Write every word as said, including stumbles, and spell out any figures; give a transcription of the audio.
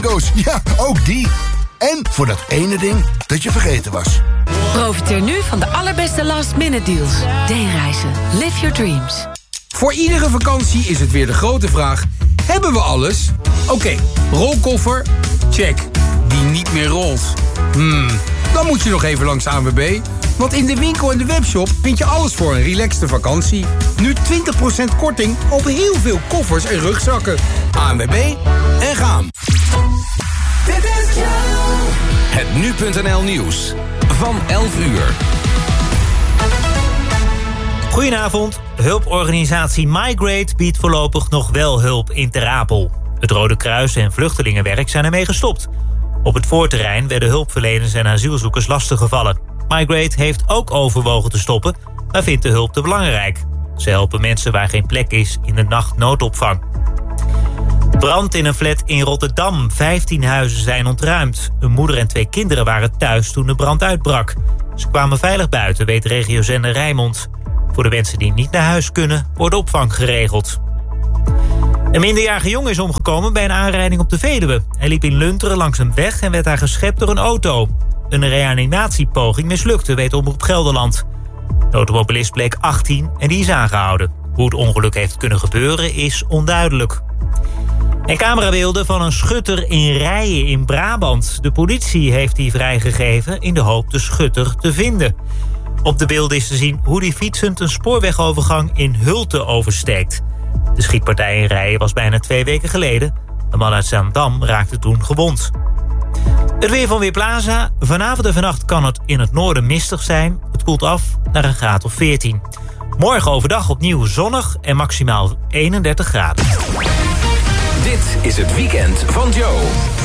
Goos, ja, ook die. En voor dat ene ding dat je vergeten was. Profiteer nu van de allerbeste last-minute deals. D-reizen. Live your dreams. Voor iedere vakantie is het weer de grote vraag: hebben we alles? Oké, okay, rolkoffer? Check. Die niet meer rolt? Hmm, dan moet je nog even langs A N W B. Want in de winkel en de webshop vind je alles voor een relaxte vakantie. Nu twintig procent korting op heel veel koffers en rugzakken. A N W B en gaan. Het nu punt n l nieuws van elf uur. Goedenavond. Hulporganisatie Migrate biedt voorlopig nog wel hulp in Ter Apel. Het Rode Kruis en Vluchtelingenwerk zijn ermee gestopt. Op het voorterrein werden hulpverleners en asielzoekers lastiggevallen. Migrate heeft ook overwogen te stoppen, maar vindt de hulp te belangrijk. Ze helpen mensen waar geen plek is in de nachtnoodopvang. Brand in een flat in Rotterdam. vijftien huizen zijn ontruimd. Een moeder en twee kinderen waren thuis toen de brand uitbrak. Ze kwamen veilig buiten, weet regiozender Rijnmond. Voor de mensen die niet naar huis kunnen, wordt opvang geregeld. Een minderjarige jongen is omgekomen bij een aanrijding op de Veluwe. Hij liep in Lunteren langs een weg en werd daar geschept door een auto. Een reanimatiepoging mislukte, weet Omroep Gelderland. De automobilist bleek achttien en die is aangehouden. Hoe het ongeluk heeft kunnen gebeuren is onduidelijk. En camerabeelden van een schutter in Rijen in Brabant. De politie heeft die vrijgegeven in de hoop de schutter te vinden. Op de beelden is te zien hoe die fietsend een spoorwegovergang in Hulte oversteekt. De schietpartij in Rijen was bijna twee weken geleden. Een man uit Zaandam raakte toen gewond. Het weer van Weerplaza. Vanavond en vannacht kan het in het noorden mistig zijn. Het koelt af naar een graad of veertien. Morgen overdag opnieuw zonnig en maximaal eenendertig graden. Dit is het weekend van Joe.